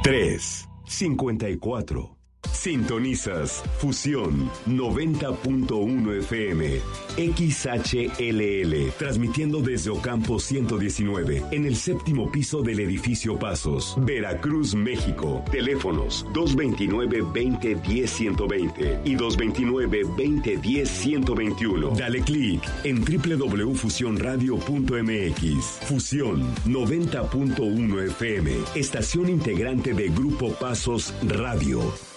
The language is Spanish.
354. Sintonizas Fusión 90.1 FM, XHLL, transmitiendo desde Ocampo 119, en el séptimo piso del edificio Pasos, Veracruz, México. Teléfonos 229-2010-120 y 229-2010-121. Dale clic en www.fusionradio.mx. Fusión 90.1 FM, estación integrante de Grupo Pasos Radio.